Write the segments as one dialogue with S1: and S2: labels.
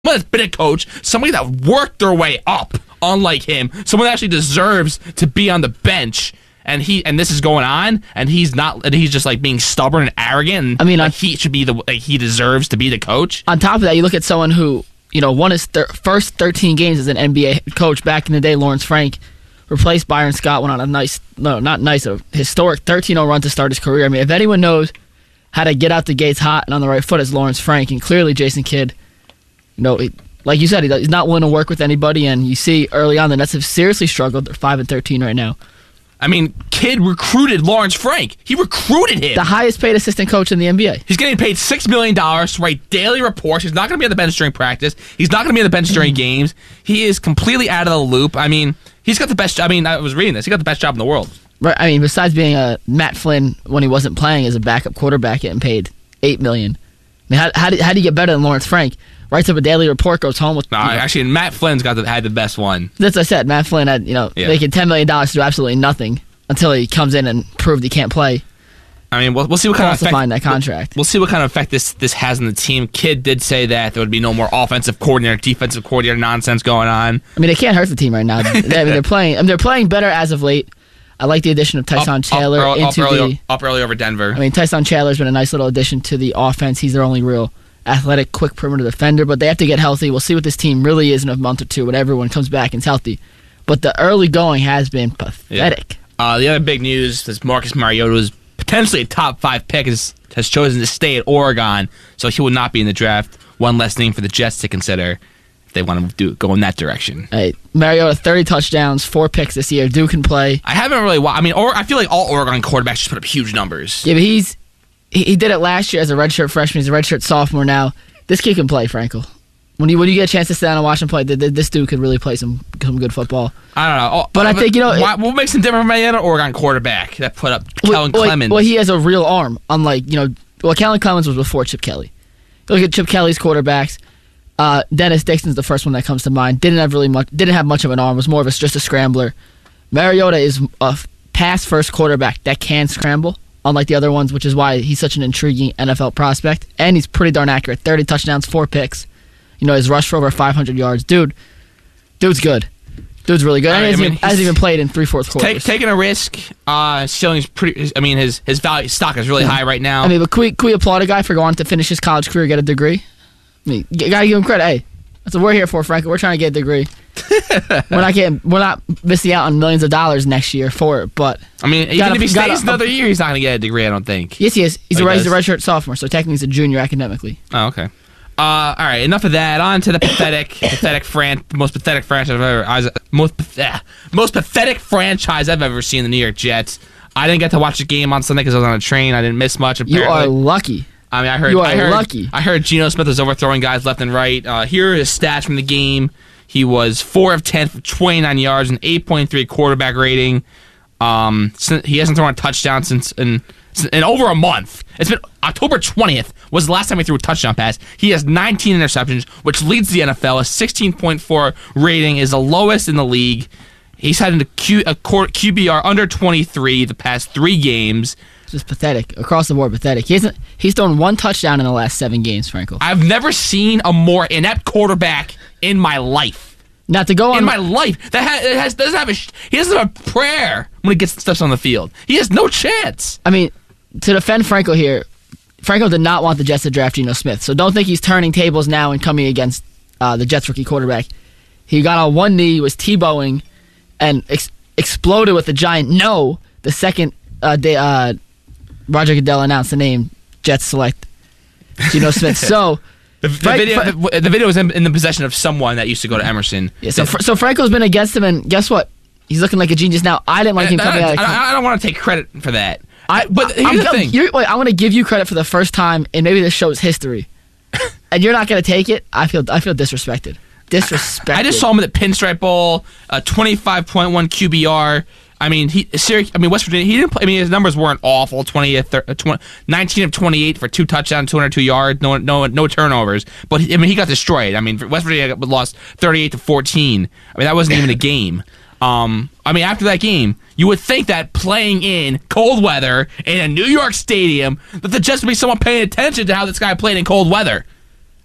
S1: that's been a coach, somebody that worked their way up, unlike him, someone that actually deserves to be on the bench. And this is going on, and he's not. And he's just like being stubborn and arrogant. And, he should be he deserves to be the coach.
S2: On top of that, you look at someone who won his first 13 games as an NBA coach back in the day. Lawrence Frank replaced Byron Scott, went on a historic 13-0 run to start his career. I mean, if anyone knows how to get out the gates hot and on the right foot, it's Lawrence Frank, and clearly Jason Kidd. Like you said, he's not willing to work with anybody, and you see early on the Nets have seriously struggled. They're 5-13 right now.
S1: I mean, Kidd recruited Lawrence Frank. He recruited him.
S2: The highest paid assistant coach in the NBA.
S1: He's getting paid $6 million to write daily reports. He's not going to be on the bench during practice. He's not going to be on the bench during games. He is completely out of the loop. I mean, he's got the best. I mean, I was reading this. He got the best job in the world.
S2: Right. I mean, besides being Matt Flynn when he wasn't playing as a backup quarterback, getting paid $8 million. I mean, how do you get better than Lawrence Frank? Writes up a daily report, goes home with.
S1: No, actually, Matt Flynn's had the best one.
S2: That's what I said. Matt Flynn had making $10 million to do absolutely nothing. Until he comes in and proved he can't play.
S1: I mean, we'll see what kind of effect
S2: that contract.
S1: We'll see what kind of effect this has on the team. Kidd did say that there would be no more offensive coordinator, defensive coordinator nonsense going on.
S2: I mean, they can't hurt the team right now. They're playing. They're playing better as of late. I like the addition of Tyson Chandler
S1: up early over Denver.
S2: I mean, Tyson Chandler's been a nice little addition to the offense. He's their only real athletic, quick perimeter defender. But they have to get healthy. We'll see what this team really is in a month or two when everyone comes back and is healthy. But the early going has been pathetic.
S1: Yeah. The other big news is Marcus Mariota was potentially a top 5 pick, has chosen to stay at Oregon, so he will not be in the draft. One less name for the Jets to consider if they want to go in that direction.
S2: Hey, Mariota, 30 touchdowns, 4 picks this year. Duke can play.
S1: I haven't really. I feel like all Oregon quarterbacks just put up huge numbers.
S2: Yeah, but he did it last year as a redshirt freshman. He's a redshirt sophomore now. This kid can play, Frankel. When you get a chance to sit down and watch him play, this dude could really play some good football.
S1: I don't know.
S2: But I think,
S1: what makes him different from any other Oregon quarterback that put up Kellen Clemens?
S2: Well, he has a real arm, unlike, Kellen Clemens was before Chip Kelly. Look at Chip Kelly's quarterbacks. Dennis Dixon's the first one that comes to mind. Didn't have much of an arm, was more of just a scrambler. Mariota is a pass-first quarterback that can scramble, unlike the other ones, which is why he's such an intriguing NFL prospect. And he's pretty darn accurate. 30 touchdowns, 4 picks. His rush for over 500 yards. Dude's good. Dude's really good. And hasn't even played in 3/4 quarters.
S1: Taking a risk. Showing his value stock is really high right now.
S2: I mean, but can we applaud a guy for going to finish his college career, get a degree? I mean, you gotta give him credit. Hey, that's what we're here for, Frank. We're trying to get a degree. We're not missing out on millions of dollars next year for it. But
S1: I mean, even if he stays another year, he's not gonna get a degree. I don't think.
S2: Yes, he is. He's a redshirt sophomore, so technically he's a junior academically.
S1: Oh, okay. All right, enough of that. On to the most pathetic franchise I've ever seen, the New York Jets. I didn't get to watch the game on Sunday because I was on a train. I didn't miss much. Apparently.
S2: You are lucky.
S1: I mean,
S2: lucky.
S1: I heard Geno Smith was overthrowing guys left and right. Here are his stats from the game. He was 4 of 10 for 29 yards, an 8.3 quarterback rating. He hasn't thrown a touchdown since in over a month. It's been October 20th was the last time he threw a touchdown pass. He has 19 interceptions, which leads the NFL. A 16.4 rating is the lowest in the league. He's had a QBR under 23 the past 3 games.
S2: It's just pathetic. Across the board, pathetic. He's thrown 1 touchdown in the last 7 games, Frankel.
S1: I've never seen a more inept quarterback in my life.
S2: Not to go on
S1: in my life he doesn't have a prayer when he gets stuff on the field. He has no chance.
S2: I mean, to defend Frankel here, Frankel did not want the Jets to draft Geno Smith, so don't think he's turning tables now and coming against the Jets rookie quarterback. He got on one knee, was Tebowing, and exploded with a giant no the second Roger Goodell announced the name Jets select Geno Smith. So.
S1: The video was in the possession of someone that used to go to Emerson.
S2: Yeah, so Franco's been against him, and guess what? He's looking like a genius now. I didn't like him coming out.
S1: I don't want to take credit for that. But here's the thing.
S2: I want to give you credit for the first time in maybe this show's history, and you're not going to take it. I feel disrespected.
S1: I just saw him at the Pinstripe Bowl, 25.1 QBR. I mean, West Virginia. He didn't play. I mean, his numbers weren't awful. 19 of 28 for 2 touchdowns, 202 yards, no turnovers. But he got destroyed. I mean, West Virginia lost 38-14. I mean, that wasn't even a game. After that game, you would think that playing in cold weather in a New York stadium, that the Jets would be someone paying attention to how this guy played in cold weather.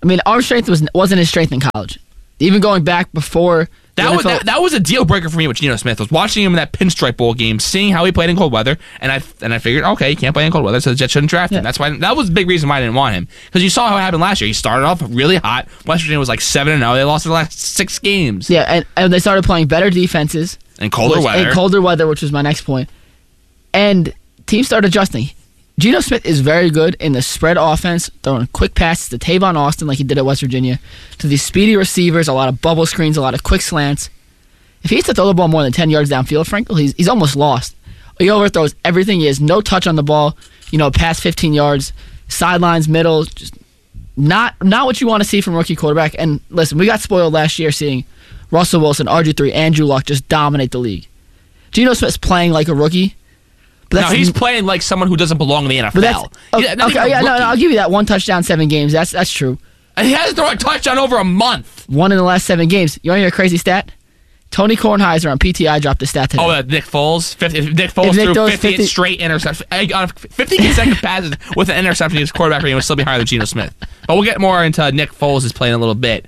S2: I mean, arm strength wasn't his strength in college. Even going back before
S1: that was a deal breaker for me with Geno Smith. I was watching him in that Pinstripe Bowl game, seeing how he played in cold weather, and I figured, okay, he can't play in cold weather, so the Jets shouldn't draft him. That's why that was a big reason why I didn't want him, because you saw how it happened last year. He started off really hot. West Virginia was like 7-0. They lost their last 6 games.
S2: Yeah, and they started playing better defenses
S1: in colder
S2: weather, which was my next point. And teams started adjusting. Geno Smith is very good in the spread offense, throwing quick passes to Tavon Austin like he did at West Virginia, to these speedy receivers, a lot of bubble screens, a lot of quick slants. If he hits to throw the ball more than 10 yards downfield, frankly, he's almost lost. He overthrows everything. He has no touch on the ball, past 15 yards, sidelines, middle, just not what you want to see from a rookie quarterback. And listen, we got spoiled last year seeing Russell Wilson, RG3, Andrew Luck just dominate the league. Geno Smith's playing like a rookie.
S1: No, he's playing like someone who doesn't belong in the NFL.
S2: I'll give you that. 1 touchdown, 7 games. That's true.
S1: And he hasn't thrown a touchdown over a month.
S2: 1 in the last 7 games. You want to hear a crazy stat? Tony Kornheiser on PTI dropped the stat today.
S1: Oh, Nick Foles? If Nick Foles threw 50 straight interceptions, 50 consecutive passes with an interception, his quarterback rating would still be higher than Geno Smith. But we'll get more into Nick Foles is playing a little bit.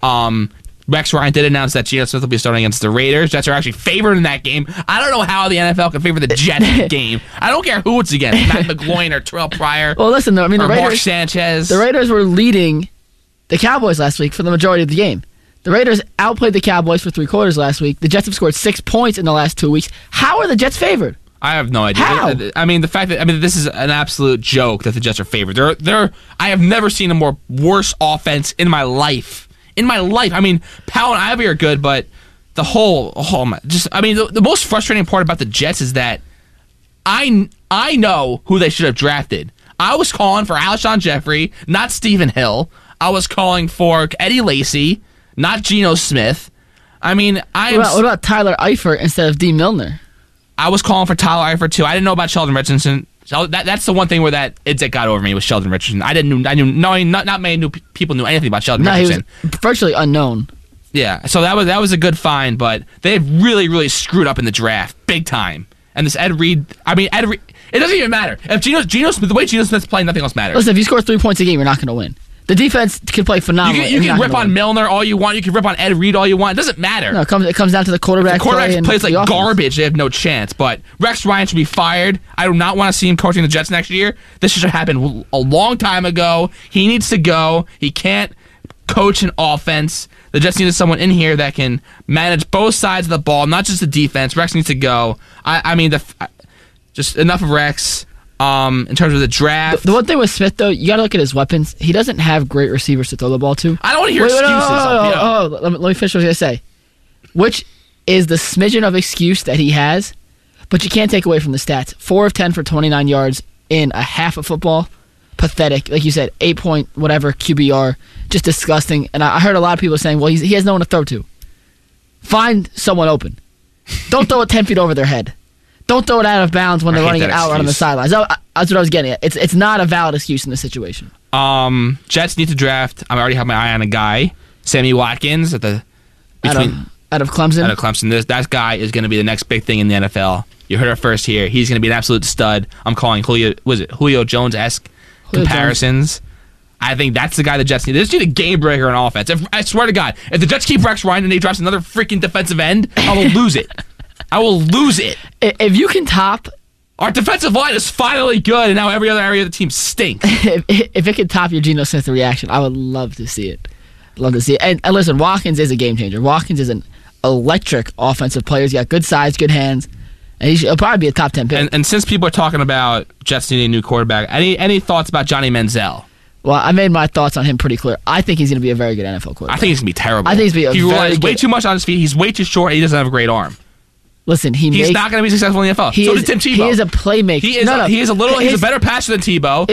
S1: Rex Ryan did announce that Geno Smith will be starting against the Raiders. Jets are actually favored in that game. I don't know how the NFL can favor the Jets in the game. I don't care who it's against, Matt McGloin or Terrell Pryor.
S2: Well, listen, though, the Raiders,
S1: Mark Sanchez.
S2: The Raiders were leading the Cowboys last week for the majority of the game. The Raiders outplayed the Cowboys for 3 quarters last week. The Jets have scored 6 points in the last 2 weeks. How are the Jets favored?
S1: I have no idea.
S2: How?
S1: The fact that this is an absolute joke that the Jets are favored. I have never seen a worse offense in my life. Powell and Ivy are good, but the the most frustrating part about the Jets is that I know who they should have drafted. I was calling for Alshon Jeffrey, not Stephen Hill. I was calling for Eddie Lacy, not Geno Smith. What
S2: about Tyler Eifert instead of D. Milner?
S1: I was calling for Tyler Eifert too. I didn't know about Sheldon Richardson. So that's the one thing where that it got over me with Sheldon Richardson. Not many people knew anything about Sheldon Richardson.
S2: He was virtually unknown.
S1: Yeah, so that was a good find, but they really, really screwed up in the draft, big time. And this Ed Reed, it doesn't even matter. If Geno Smith, the way Geno Smith's playing, nothing else matters.
S2: Listen, if you score 3 points a game, you're not going to win. The defense can play phenomenal.
S1: You can rip on Milner all you want. You can rip on Ed Reed all you want. It doesn't matter.
S2: No, it comes down to the quarterback.
S1: If the quarterback plays like
S2: offense.
S1: garbage, they have no chance. But Rex Ryan should be fired. I do not want to see him coaching the Jets next year. This should have happened a long time ago. He needs to go. He can't coach an offense. The Jets needed someone in here that can manage both sides of the ball, not just the defense. Rex needs to go. Just enough of Rex. In terms of the draft,
S2: the one thing with Smith though, you got to look at his weapons. He doesn't have great receivers to throw the ball to.
S1: I don't want to hear excuses.
S2: Let me finish what I was going to say. Which is the smidgen of excuse that he has, but you can't take away from the stats. 4 of 10 for 29 yards in a half of football. Pathetic. Like you said, 8 point whatever QBR. Just disgusting. And I heard a lot of people saying, well, he has no one to throw to. Find someone open. Don't throw it 10 feet over their head. Don't throw it out of bounds when they're running it out on the sidelines. That's what I was getting at. It's not a valid excuse in this situation.
S1: Jets need to draft. I already have my eye on a guy, Sammy Watkins, out of Clemson.
S2: Out of
S1: Clemson. That guy is going to be the next big thing in the NFL. You heard it first here. He's going to be an absolute stud. I'm calling Julio Jones-esque comparisons. I think that's the guy the Jets need. They just need a game breaker on offense. I swear to God, if the Jets keep Rex Ryan and they draft another freaking defensive end, I will lose it. I will lose it.
S2: If you can top...
S1: Our defensive line is finally good, and now every other area of the team stinks.
S2: If it can top your Geno Smith reaction, I would love to see it. And listen, Watkins is a game changer. Watkins is an electric offensive player. He's got good size, good hands, and he'll probably be a top 10 pick.
S1: And since people are talking about Jets needing a new quarterback, any thoughts about Johnny Manziel?
S2: Well, I made my thoughts on him pretty clear. I think he's going to be a very good NFL quarterback.
S1: I think he's going to be terrible.
S2: I think he's going to be
S1: relies way too much on his feet. He's way too short, and he doesn't have a great arm.
S2: Listen, he's
S1: not going to be successful in the NFL. So does Tim Tebow.
S2: He is a playmaker.
S1: He's a better passer than Tebow.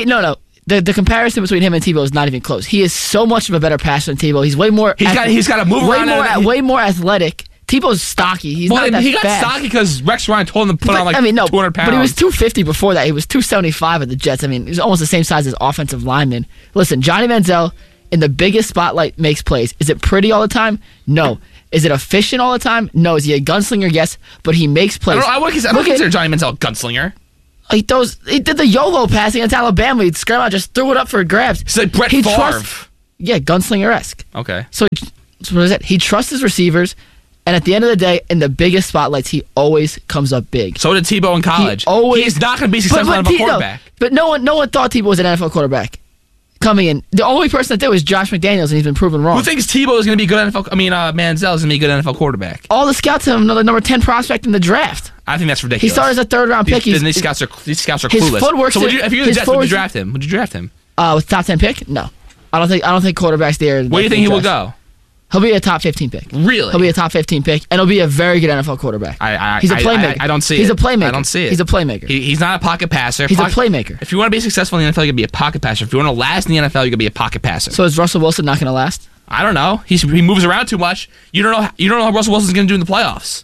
S2: The comparison between him and Tebow is not even close. He is so much of a better passer than Tebow. He's way more.
S1: He's got to move around.
S2: Way more athletic. Tebow's stocky. He's not that fast.
S1: He got stocky because Rex Ryan told him to put on 200 pounds.
S2: But he was 250 before that. He was 275 at the Jets. He was almost the same size as offensive lineman. Listen, Johnny Manziel in the biggest spotlight makes plays. Is it pretty all the time? No. Is it efficient all the time? No. Is he a gunslinger? Yes. But he makes plays.
S1: I don't consider Johnny Manziel a gunslinger.
S2: He did the YOLO passing against Alabama. He'd scram out, just threw it up for grabs.
S1: He's like Brett Favre.
S2: gunslinger-esque.
S1: Okay.
S2: So what is it? He trusts his receivers, and at the end of the day, in the biggest spotlights, he always comes up big.
S1: So did Tebow in college. He's not going to be successful as a quarterback.
S2: But no one thought Tebow was an NFL quarterback coming in. The only person that did was Josh McDaniels, and he's been proven wrong.
S1: Who thinks Tebow is going to be a good NFL? Manziel is going to be a good NFL quarterback.
S2: All the scouts have him the number 10 prospect in the draft.
S1: I think that's ridiculous.
S2: He started as a third-round pick.
S1: These scouts are clueless.
S2: His footwork.
S1: So if you're the Jets, would you draft him? Would you draft him?
S2: With top 10 pick? No, I don't think quarterbacks there.
S1: Where do you think he will go?
S2: He'll be a top 15 pick.
S1: Really?
S2: He'll be a top 15 pick, and he'll be a very good NFL quarterback. He's a playmaker.
S1: I don't see it.
S2: He's a playmaker.
S1: I don't see it.
S2: He's a playmaker.
S1: He's not a pocket passer.
S2: He's a playmaker.
S1: If you want to be successful in the NFL, you got to be a pocket passer. If you want to last in the NFL, you got to be a pocket passer.
S2: So is Russell Wilson not going to last?
S1: I don't know. He moves around too much. You don't know how Russell Wilson's going to do in the playoffs.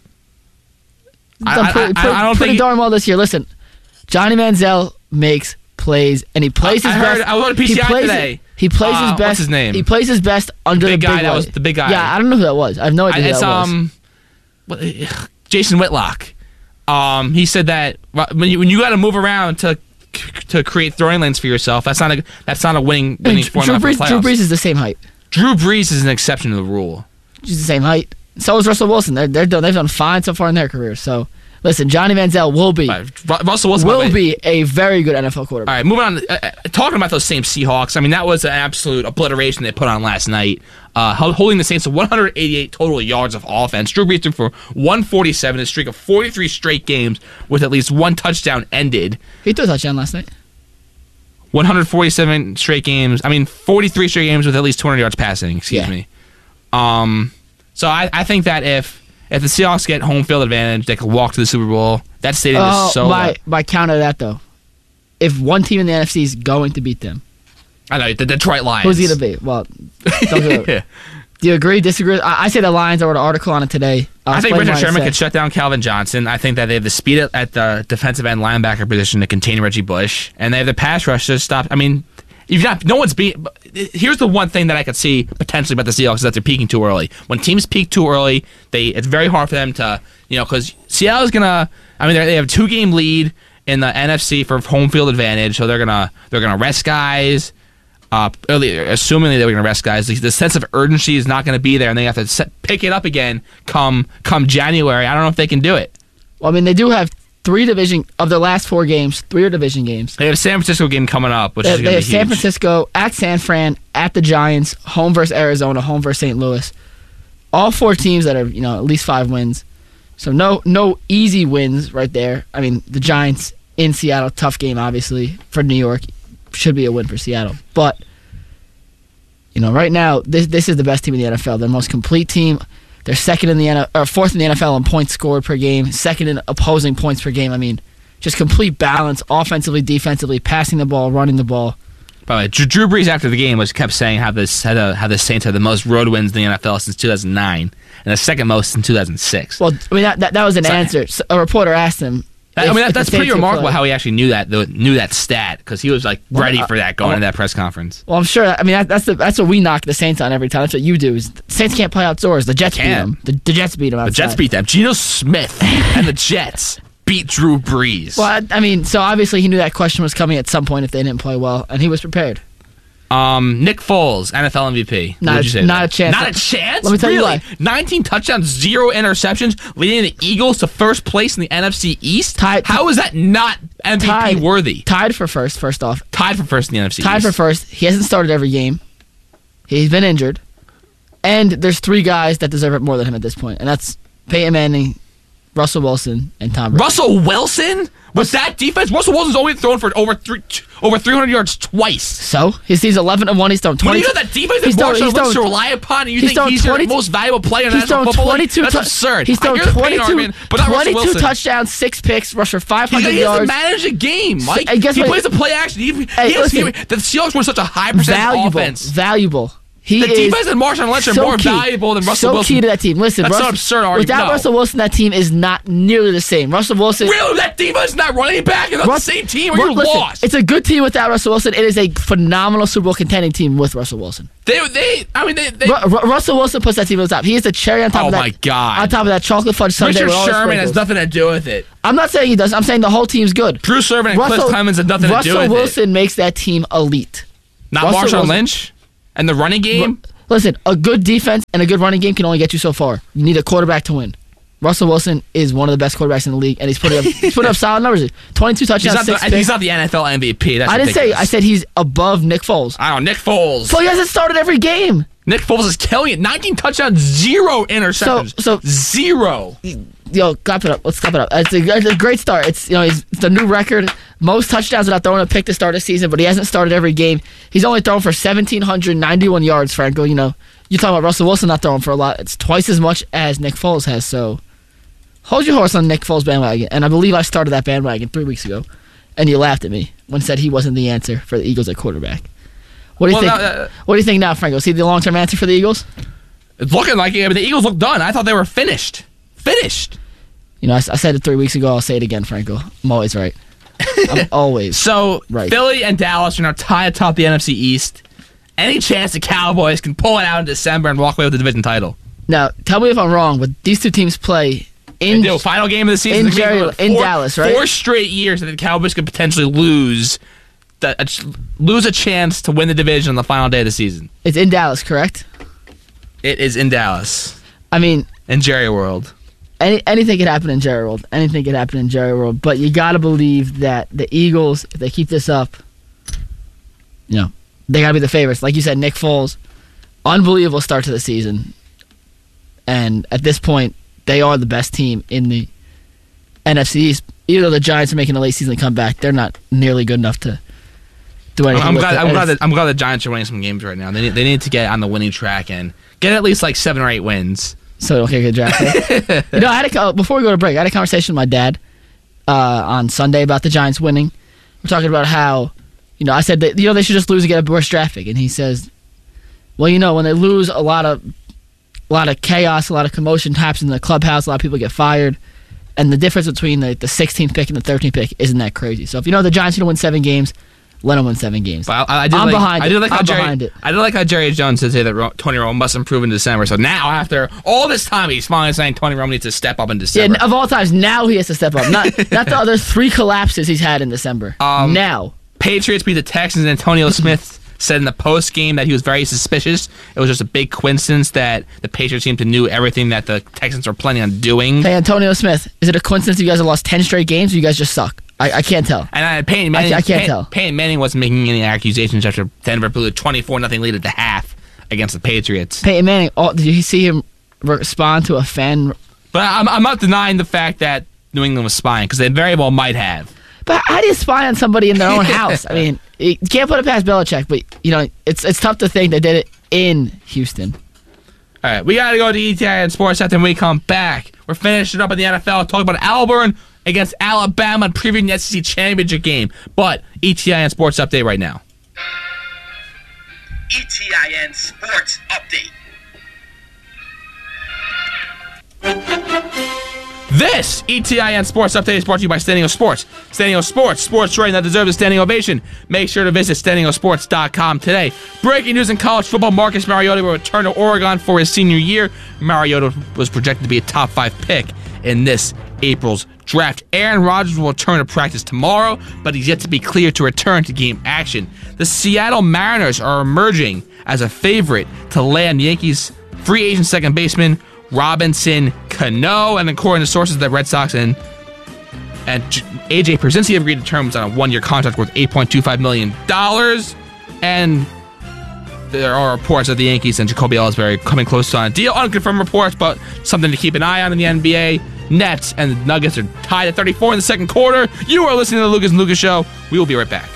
S1: I don't think
S2: darn well this year. Listen, Johnny Manziel makes plays, and he plays his best.
S1: I was on PCI today.
S2: He plays his best.
S1: What's his name?
S2: He plays his best under the big guy.
S1: That was the big guy.
S2: Yeah, I don't know who that was. I have no idea who that
S1: was. Jason Whitlock. He said that when you got to move around to create throwing lanes for yourself, that's not a winning formula for playoffs.
S2: Drew Brees is the same height.
S1: Drew Brees is an exception to the rule.
S2: He's the same height. So is Russell Wilson. They've done fine so far in their careers. So listen, Johnny Manziel will be
S1: Russell Wilson
S2: will be a very good NFL quarterback.
S1: All right, moving on. Talking about those same Seahawks, I mean that was an absolute obliteration they put on last night, holding the Saints to 188 total yards of offense. Drew Brees threw for 147. A streak of 43 straight games with at least one touchdown ended.
S2: He threw a touchdown last night.
S1: 147 straight games. 43 straight games with at least 200 yards passing. Excuse me. So I think that if the Seahawks get home field advantage, they could walk to the Super Bowl. That stadium is so...
S2: By count of that, though, if one team in the NFC is going to beat them...
S1: I know, the Detroit Lions.
S2: Who's he going to be? Well, don't do it. Do you agree, disagree? I say the Lions. I wrote an article on it today.
S1: I think Richard Sherman could shut down Calvin Johnson. I think that they have the speed at the defensive end linebacker position to contain Reggie Bush. And they have the pass rush to stop... Here's the one thing that I could see potentially about the Seahawks is that they're peaking too early. When teams peak too early, it's very hard for them to, because Seattle's gonna. They have a 2-game lead in the NFC for home field advantage, so they're gonna rest guys. Assuming they're gonna rest guys, the sense of urgency is not gonna be there, and they have to pick it up again come January. I don't know if they can do it.
S2: Well, they do have. 3 division of their last 4 games. 3 are division games.
S1: They have a San Francisco game coming up, which is going to be huge.
S2: They have San Francisco, at San Fran, at the Giants, home versus Arizona, home versus St. Louis. All 4 teams that are at least 5 wins. So no easy wins right there. The Giants in Seattle, tough game obviously for New York, should be a win for Seattle. But right now this is the best team in the NFL. They're the most complete team. They're second in the fourth in the NFL in points scored per game, second in opposing points per game. Just complete balance, offensively, defensively, passing the ball, running the ball.
S1: By the way, Drew Brees after the game kept saying how the Saints had the most road wins in the NFL since 2009 and the second most in 2006.
S2: Well, that was an answer. So a reporter asked him.
S1: That's pretty remarkable how he actually knew that stat because he was ready for that going into that press conference.
S2: Well, I'm sure. That's what we knock the Saints on every time. That's what you do. Is the Saints can't play outdoors. The Jets beat them. The Jets beat them outside.
S1: The Jets beat them. Geno Smith and the Jets beat Drew Brees.
S2: Well, so obviously he knew that question was coming at some point if they didn't play well, and he was prepared.
S1: Nick Foles, NFL MVP.
S2: Not a chance.
S1: Not a chance?
S2: Let me tell you why.
S1: 19 touchdowns, 0 interceptions, leading the Eagles to first place in the NFC East? How is that not MVP worthy?
S2: Tied for first off.
S1: Tied for first in the NFC East.
S2: Tied for first. He hasn't started every game. He's been injured. And there's 3 guys that deserve it more than him at this point, and that's Peyton Manning, Russell Wilson, and Tom Brady.
S1: Russell Wilson? With that defense, Russell Wilson's only thrown for over 300 yards twice.
S2: So? He's 11-1. He's thrown 20.
S1: Well, you know that defense is Marshawn Lynch to rely upon, and you think he's the most valuable player in the National Football League? That's absurd.
S2: He's thrown 22 touchdowns, 6 picks, rushed for 500 yards.
S1: He doesn't manage a game, Mike. He plays the play action. The Seahawks were such a high percentage offense.
S2: Valuable.
S1: The defense and Marshawn Lynch are more valuable than Russell Wilson.
S2: So key to that team. Listen,
S1: that's an absurd argument.
S2: Without Russell Wilson, that team is not nearly the same. Russell Wilson...
S1: Really? That defense is not running back? It's not the same team, or you're lost.
S2: It's a good team without Russell Wilson. It is a phenomenal Super Bowl contending team with Russell Wilson. Russell Wilson puts that team on top. He is the cherry on top of that. Oh, my God. On top of that chocolate fudge sundae.
S1: Richard Sherman has nothing to do with it.
S2: I'm not saying he does. I'm saying the whole team's good.
S1: Drew Sherman and Cliff Clemens have nothing to do with it.
S2: Russell Wilson makes that team elite.
S1: Not Marshawn Lynch? And the running game?
S2: Listen, a good defense and a good running game can only get you so far. You need a quarterback to win. Russell Wilson is one of the best quarterbacks in the league, and he's putting up solid numbers. 22 touchdowns,
S1: he's not the NFL MVP. That's
S2: I didn't
S1: ridiculous.
S2: say. I said he's above Nick Foles.
S1: I don't know, Nick Foles.
S2: So he hasn't started every game.
S1: Nick Foles is killing it. 19 touchdowns, 0 interceptions.
S2: So
S1: 0.
S2: Clap it up. Let's clap it up. It's a great start. It's the new record. Most touchdowns without throwing a pick to start a season, but he hasn't started every game. He's only thrown for 1,791 yards, Franco. You're talking about Russell Wilson not throwing for a lot. It's twice as much as Nick Foles has, so hold your horse on Nick Foles bandwagon. And I believe I started that bandwagon 3 weeks ago, and you laughed at me when said he wasn't the answer for the Eagles at quarterback. What do you think? What do you think now, Franco? See the long-term answer for the Eagles?
S1: It's looking like it. I mean, the Eagles look done. I thought they were finished. Finished.
S2: I said it 3 weeks ago. I'll say it again, Franco. I'm always right. I'm always
S1: So,
S2: right.
S1: Philly and Dallas are now tied atop the NFC East. Any chance the Cowboys can pull it out in December and walk away with the division title?
S2: Now, tell me if I'm wrong, but these two teams play in
S1: final game of the season
S2: in Dallas, right?
S1: 4 straight years that the Cowboys could potentially lose a chance to win the division on the final day of the season.
S2: It's in Dallas, correct?
S1: It is in Dallas.
S2: I mean,
S1: in Jerry World.
S2: Anything could happen in Jerry World. Anything could happen in Jerry World. But you got to believe that the Eagles, if they keep this up, they got to be the favorites. Like you said, Nick Foles, unbelievable start to the season. And at this point, they are the best team in the NFC East. Even though the Giants are making a late season comeback, they're not nearly good enough to do anything.
S1: I'm glad the Giants are winning some games right now. They need to get on the winning track and get at least like 7 or 8 wins.
S2: So don't get drafted. Before we go to break, I had a conversation with my dad on Sunday about the Giants winning. We're talking about how, I said that they should just lose and get a worse draft pick, and he says, well, when they lose, a lot of chaos, a lot of commotion happens in the clubhouse, a lot of people get fired, and the difference between the 16th pick and the 13th pick isn't that crazy. So if the Giants are going to win 7 games, let them win 7 games.
S1: But I'm behind it. I did like how Jerry Jones said that Tony Romo must improve in December. So now, after all this time, he's finally saying Tony Romo needs to step up in December.
S2: Yeah, of all times, now he has to step up. Not the other 3 collapses he's had in December. Now.
S1: Patriots beat the Texans. Antonio Smith said in the post game that he was very suspicious. It was just a big coincidence that the Patriots seemed to knew everything that the Texans were planning on doing.
S2: Hey, Antonio Smith, is it a coincidence you guys have lost 10 straight games or you guys just suck? I can't tell.
S1: And Peyton Manning,
S2: I can't tell.
S1: Peyton Manning wasn't making any accusations after Denver blew a 24-0 lead at the half against the Patriots.
S2: Peyton Manning, did you see him respond to a fan?
S1: But I'm not denying the fact that New England was spying, because they very well might have.
S2: But how do you spy on somebody in their own house? I mean, you can't put it past Belichick, but it's tough to think they did it in Houston.
S1: All right, we got to go to ETI and Sports after we come back. We're finishing up in the NFL, talking about Auburn against Alabama and previewing the SEC championship game. But ETIN Sports Update right now.
S3: ETIN Sports Update.
S1: This ETIN Sports Update is brought to you by Standing O Sports. Standing O Sports, sports writing that deserves a standing ovation. Make sure to visit standingosports.com today. Breaking news in college football, Marcus Mariota will return to Oregon for his senior year. Mariota was projected to be a top 5 pick in this April's draft. Aaron Rodgers will return to practice tomorrow, but he's yet to be cleared to return to game action. The Seattle Mariners are emerging as a favorite to land Yankees free agent second baseman Robinson Cano, and according to sources, the Red Sox and AJ Pierzynski have agreed to terms on a 1-year contract worth $8.25 million. And there are reports that the Yankees and Jacoby Ellsbury coming close to a deal. Unconfirmed reports, but something to keep an eye on in the NBA. Nets and the Nuggets are tied at 34 in the second quarter. You are listening to the Lucas and Lucas Show. We will be right back.